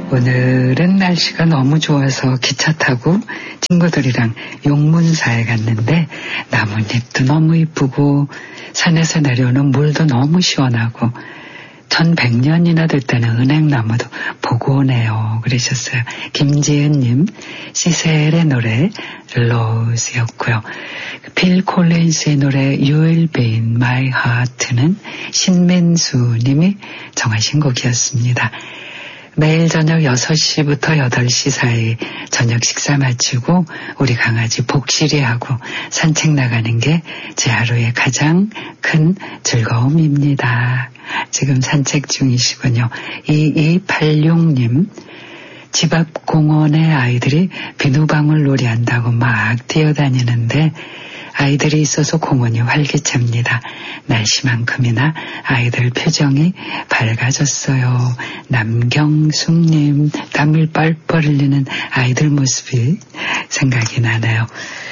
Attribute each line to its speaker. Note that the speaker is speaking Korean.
Speaker 1: 오늘은 날씨가 너무 좋아서 기차 타고 친구들이랑 용문사에 갔는데 나뭇잎도 너무 이쁘고 산에서 내려오는 물도 너무 시원하고 1100년이나 됐다는 은행나무도 보고 오네요. 그러셨어요. 김지은님, 시셀의 노래 로즈였고요. 빌 콜린스의 노래 You Will Be in My Heart는 신민수님이 정하신 곡이었습니다. 매일 저녁 6시부터 8시 사이 저녁 식사 마치고 우리 강아지 복실이하고 산책 나가는 게 제 하루의 가장 큰 즐거움입니다. 지금 산책 중이시군요. 2286님, 집 앞 공원에 아이들이 비누방울 놀이한다고 막 뛰어다니는데 아이들이 있어서 공원이 활기찹니다. 날씨만큼이나 아이들 표정이 밝아졌어요. 남경숙님, 땀을 뻘뻘 흘리는 아이들 모습이 생각이 나네요.